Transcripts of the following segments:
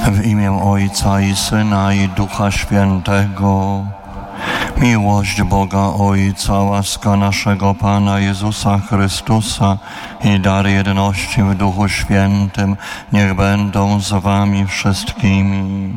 W imię Ojca i Syna i Ducha Świętego. Miłość Boga Ojca, łaska naszego Pana Jezusa Chrystusa i dar jedności w Duchu Świętym niech będą z wami wszystkimi.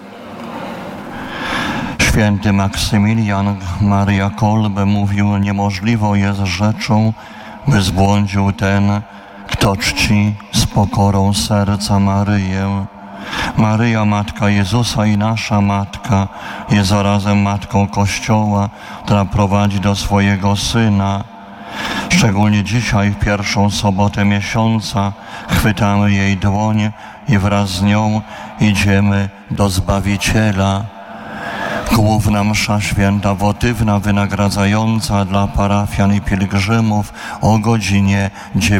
Święty Maksymilian Maria Kolbe mówił: niemożliwą jest rzeczą, by zbłądził ten, kto czci z pokorą serca Maryję. Maryja, Matka Jezusa i nasza Matka, jest zarazem Matką Kościoła, która prowadzi do swojego Syna. Szczególnie dzisiaj, w pierwszą sobotę miesiąca, chwytamy jej dłoń i wraz z nią idziemy do Zbawiciela. Główna msza święta wotywna wynagradzająca dla parafian i pielgrzymów o godzinie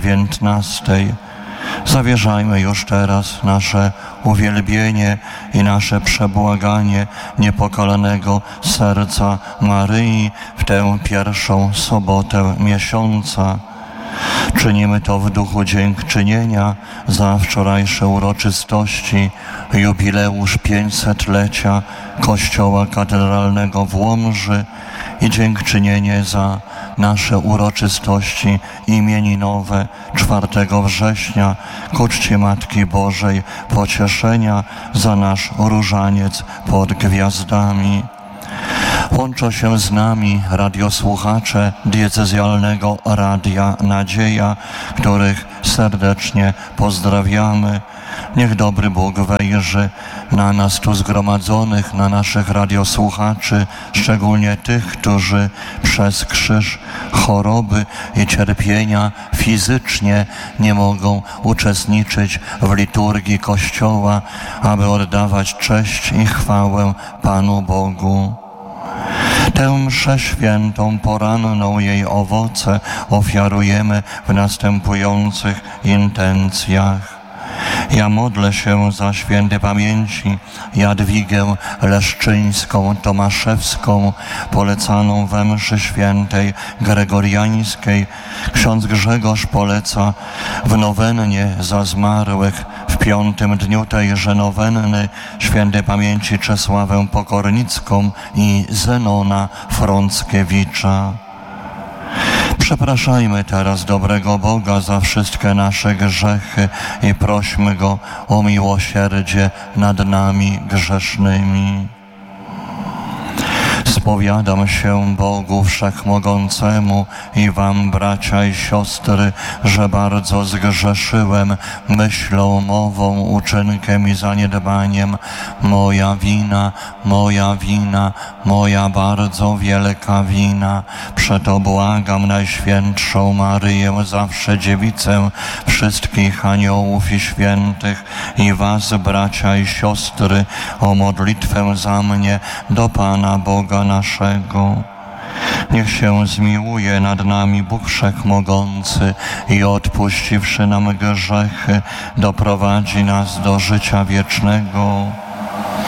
19. Zawierzajmy już teraz nasze uwielbienie i nasze przebłaganie niepokalanego serca Maryi w tę pierwszą sobotę miesiąca. Czynimy to w duchu dziękczynienia za wczorajsze uroczystości, jubileusz 500-lecia Kościoła Katedralnego w Łomży i dziękczynienie za nasze uroczystości imieninowe 4 września ku czci Matki Bożej Pocieszenia za nasz różaniec pod gwiazdami. Łączą się z nami radiosłuchacze diecezjalnego Radia Nadzieja, których serdecznie pozdrawiamy. Niech dobry Bóg wejrzy na nas tu zgromadzonych, na naszych radiosłuchaczy, szczególnie tych, którzy przez krzyż choroby i cierpienia fizycznie nie mogą uczestniczyć w liturgii Kościoła, aby oddawać cześć i chwałę Panu Bogu. Tę mszę świętą poranną, jej owoce ofiarujemy w następujących intencjach. Ja modlę się za świętej pamięci Jadwigę Leszczyńską, Tomaszewską, polecaną we mszy świętej gregoriańskiej. Ksiądz Grzegorz poleca w nowennie za zmarłych w 5. dniu tejże nowenny świętej pamięci Czesławę Pokornicką i Zenona Frąckiewicza. Przepraszajmy teraz dobrego Boga za wszystkie nasze grzechy i prośmy Go o miłosierdzie nad nami grzesznymi. Spowiadam się Bogu Wszechmogącemu i wam, bracia i siostry, że bardzo zgrzeszyłem myślą, mową, uczynkiem i zaniedbaniem. Moja wina, moja bardzo wielka wina. Przeto błagam Najświętszą Maryję, zawsze Dziewicę wszystkich aniołów i świętych i was, bracia i siostry, o modlitwę za mnie do Pana Boga naszego. Niech się zmiłuje nad nami Bóg Wszechmogący i odpuściwszy nam grzechy, doprowadzi nas do życia wiecznego.